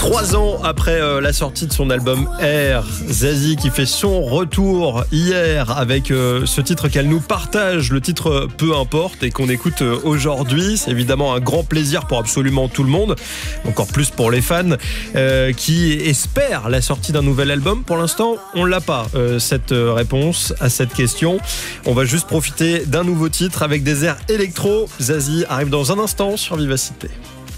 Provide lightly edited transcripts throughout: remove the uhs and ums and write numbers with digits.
3 ans après la sortie de son album Air, Zazie qui fait son retour hier avec ce titre qu'elle nous partage, le titre Peu importe, et qu'on écoute aujourd'hui. C'est évidemment un grand plaisir pour absolument tout le monde, encore plus pour les fans qui espèrent la sortie d'un nouvel album. Pour l'instant, on l'a pas, cette réponse à cette question. On va juste profiter d'un nouveau titre avec des airs électro. Zazie arrive dans un instant sur Vivacité.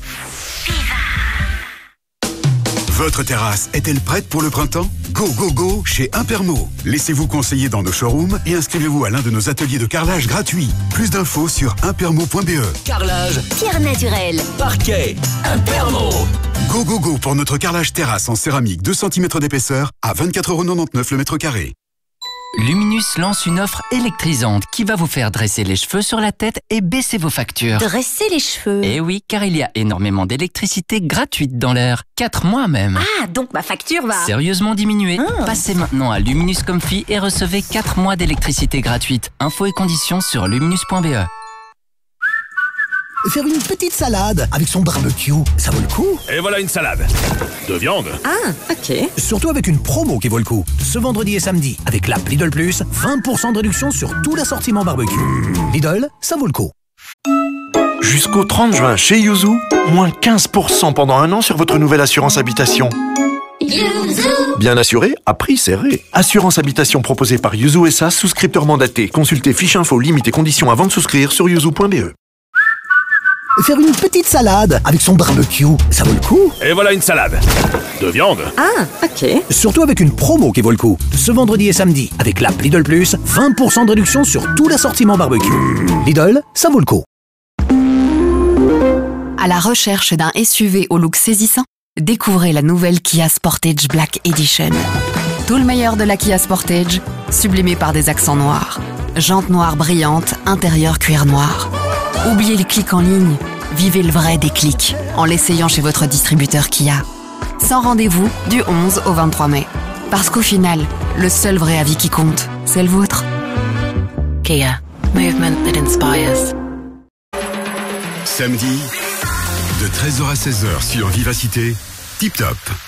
Votre terrasse est-elle prête pour le printemps ? Go, go, go chez Impermo. Laissez-vous conseiller dans nos showrooms et inscrivez-vous à l'un de nos ateliers de carrelage gratuits. Plus d'infos sur impermo.be. Carrelage, pierre naturelle, parquet, Impermo. Go, go, go pour notre carrelage terrasse en céramique 2 cm d'épaisseur à 24,99€ le mètre carré. Luminus lance une offre électrisante qui va vous faire dresser les cheveux sur la tête et baisser vos factures. dresser les cheveux. Eh oui, car il y a énormément d'électricité gratuite dans l'air. 4 mois même. Ah, donc ma facture va... Sérieusement diminuée. Passez maintenant à Luminus Comfy et recevez 4 mois d'électricité gratuite. Infos et conditions sur luminus.be. Faire une petite salade avec son barbecue, ça vaut le coup. Et voilà une salade de viande. Ah, ok. Surtout avec une promo qui vaut le coup. Ce vendredi et samedi, avec l'app Lidl Plus, 20% de réduction sur tout l'assortiment barbecue. Lidl, ça vaut le coup. Jusqu'au 30 juin chez Yuzu, moins 15% pendant 1 an sur votre nouvelle assurance habitation. Bien assuré, à prix serré. Assurance habitation proposée par Yuzu SA, souscripteur mandaté. Consultez fiche info, limites et conditions avant de souscrire sur yuzu.be. Faire une petite salade avec son barbecue, ça vaut le coup. Et voilà une salade de viande. Ah, ok. Surtout avec une promo qui vaut le coup. Ce vendredi et samedi, avec l'app Lidl Plus, 20% de réduction sur tout l'assortiment barbecue. Lidl, ça vaut le coup. À la recherche d'un SUV au look saisissant, découvrez la nouvelle Kia Sportage Black Edition. Tout le meilleur de la Kia Sportage, sublimé par des accents noirs. Jantes noires brillantes, intérieur cuir noir. Oubliez les clics en ligne, vivez le vrai déclic en l'essayant chez votre distributeur Kia. Sans rendez-vous du 11 au 23 mai. Parce qu'au final, le seul vrai avis qui compte, c'est le vôtre. Kia, movement that inspires. Samedi, de 13h à 16h sur Vivacité, Tip Top.